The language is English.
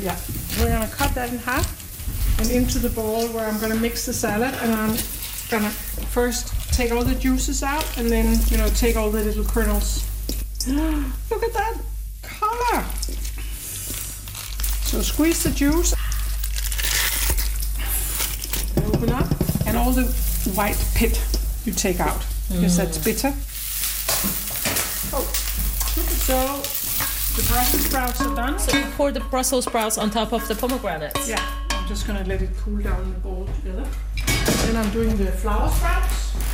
Yeah, we're gonna cut that in half and into the bowl where I'm gonna mix the salad, and I'm gonna first take all the juices out and then, take all the little kernels. Look at that color! So squeeze the juice, open up, and all the white pit you take out, because that's bitter. Oh, so the Brussels sprouts are done. So you pour the Brussels sprouts on top of the pomegranates? Yeah, I'm just gonna let it cool down in the bowl together. Then I'm doing the flower sprouts.